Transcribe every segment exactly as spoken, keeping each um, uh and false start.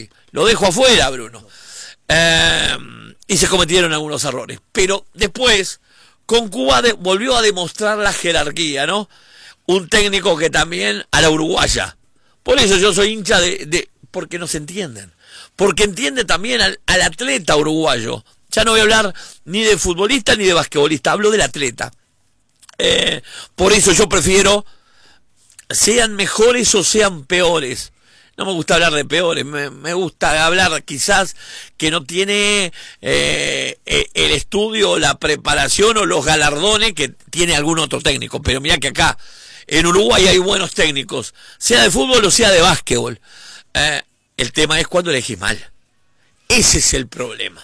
penalti. Lo dejo afuera, Bruno. Eh, y se cometieron algunos errores. Pero después, con Cuba de, volvió a demostrar la jerarquía, ¿no? Un técnico que también a la uruguaya. Por eso yo soy hincha de... de porque no se entienden. Porque entiende también al, al atleta uruguayo. Ya no voy a hablar ni de futbolista ni de basquetbolista, hablo del atleta. Eh, por eso yo prefiero, sean mejores o sean peores. No me gusta hablar de peores, me, me gusta hablar quizás que no tiene eh, el estudio, la preparación o los galardones que tiene algún otro técnico. Pero mira que acá, en Uruguay hay buenos técnicos, sea de fútbol o sea de básquetbol. Eh, el tema es cuando elegís mal. Ese es el problema.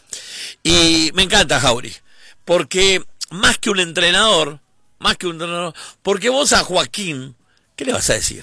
Y me encanta Jauregui, porque más que un entrenador, más que un entrenador, porque vos a Joaquín, ¿qué le vas a decir?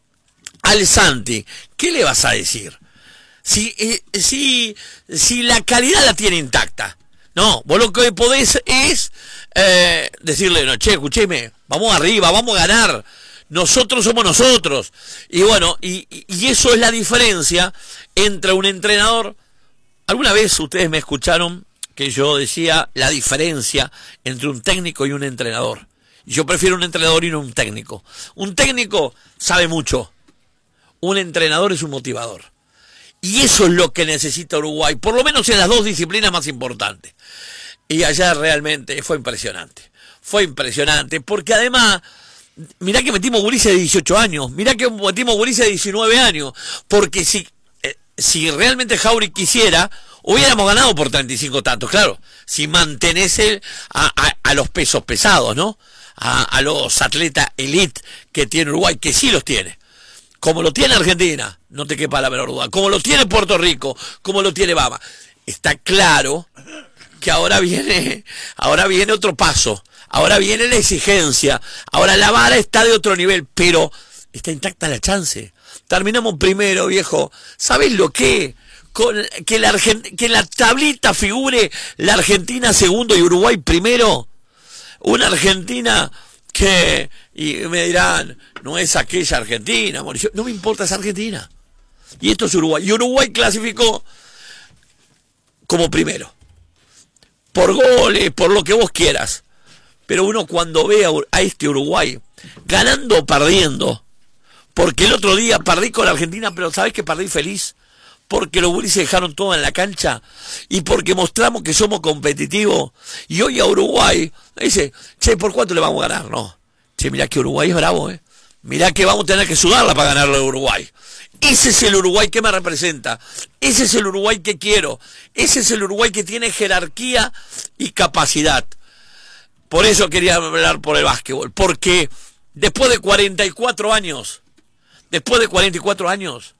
Al Santi, ¿qué le vas a decir? Si, eh, si, si la calidad la tiene intacta. No, vos lo que podés es eh, decirle, no, che, escucheme, vamos arriba, vamos a ganar. Nosotros somos nosotros. Y bueno, y, y eso es la diferencia entre un entrenador. Alguna vez ustedes me escucharon que yo decía la diferencia entre un técnico y un entrenador. Yo prefiero un entrenador y no un técnico. Un técnico sabe mucho. Un entrenador es un motivador. Y eso es lo que necesita Uruguay, por lo menos en las dos disciplinas más importantes. Y allá realmente fue impresionante. Fue impresionante, porque además, mirá que metimos gurises de dieciocho años, mirá que metimos gurises de diecinueve años, porque si, eh, si realmente Jauregui quisiera, hubiéramos ganado por treinta y cinco tantos, claro, si mantenés el, a, a, a los pesos pesados, ¿no? A, a los atletas elite que tiene Uruguay, que sí los tiene. Como lo tiene Argentina, no te quepa la menor duda, como lo tiene Puerto Rico, como lo tiene Bama. Está claro que ahora viene, ahora viene otro paso, ahora viene la exigencia, ahora la vara está de otro nivel, pero está intacta la chance. Terminamos primero, viejo. ¿Sabés lo que? Con que la Argent- que en la tablita figure la Argentina segundo y Uruguay primero. Una Argentina que, y me dirán, no es aquella Argentina, Mauricio. No me importa, es Argentina. Y esto es Uruguay. Y Uruguay clasificó como primero. Por goles, por lo que vos quieras. Pero uno cuando ve a, a este Uruguay ganando o perdiendo, porque el otro día perdí con la Argentina, pero ¿sabés que perdí feliz? Porque los gurises dejaron todo en la cancha y porque mostramos que somos competitivos. Y hoy a Uruguay dice, che, ¿por cuánto le vamos a ganar? No. Che, mirá que Uruguay es bravo, ¿eh? Mirá que vamos a tener que sudarla para ganarle a Uruguay. Ese es el Uruguay que me representa. Ese es el Uruguay que quiero. Ese es el Uruguay que tiene jerarquía y capacidad. Por eso quería hablar por el básquetbol. Porque después de cuarenta y cuatro años, después de cuarenta y cuatro años,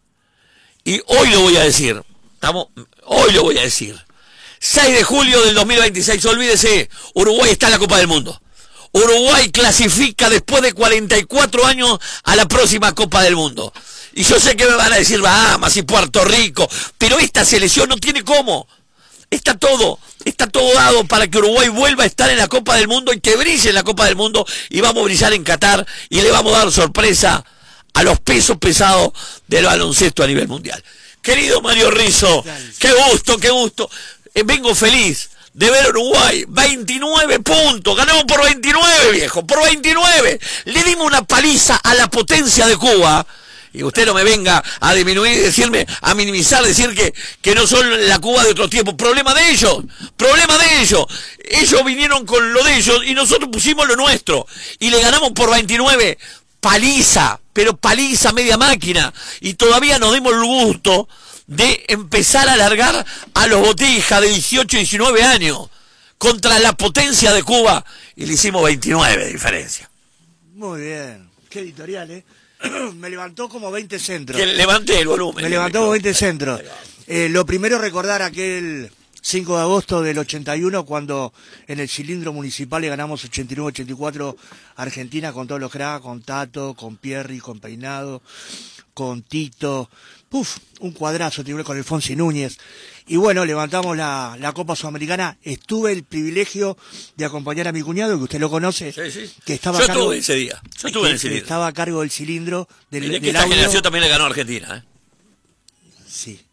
y hoy lo voy a decir, estamos, hoy lo voy a decir, seis de julio del dos mil veintiséis, olvídese, Uruguay está en la Copa del Mundo. Uruguay clasifica después de cuarenta y cuatro años a la próxima Copa del Mundo. Y yo sé que me van a decir Bahamas y Puerto Rico, pero esta selección no tiene cómo. Está todo, está todo dado para que Uruguay vuelva a estar en la Copa del Mundo y que brille en la Copa del Mundo, y vamos a brillar en Qatar y le vamos a dar sorpresa a los pesos pesados del baloncesto a nivel mundial. Querido Mario Rizzo, qué gusto, qué gusto. Eh, vengo feliz de ver a Uruguay, veintinueve puntos, ganamos por veintinueve, viejo, por veintinueve. Le dimos una paliza a la potencia de Cuba. Y usted no me venga a disminuir y decirme, a minimizar, decir que, que no son la Cuba de otro tiempo. Problema de ellos, problema de ellos. Ellos vinieron con lo de ellos y nosotros pusimos lo nuestro. Y le ganamos por veintinueve. Paliza, pero paliza media máquina. Y todavía nos dimos el gusto de empezar a alargar a los botijas de dieciocho y diecinueve años contra la potencia de Cuba. Y le hicimos veintinueve de diferencia. Muy bien, qué editorial, ¿eh? Me levantó como veinte centros. Que levanté el volumen. Me levantó como veinte centros. Eh, lo primero, recordar aquel cinco de agosto del ochenta y uno, cuando en el cilindro municipal le ganamos ochenta y nueve ochenta y cuatro a Argentina, con todos los cracks, con Tato, con Pierri, con Peinado, con Tito. Puf, un cuadrazo, tiene con Alfonso Núñez. Y bueno, levantamos la, la Copa Sudamericana. Estuve el privilegio de acompañar a mi cuñado, que usted lo conoce, sí, sí. que estaba Yo a cargo, estuve ese día. Yo estuve en el cilindro. Estaba a cargo del cilindro del, y de que del esta audio. generación también le ganó a Argentina, ¿eh? Sí.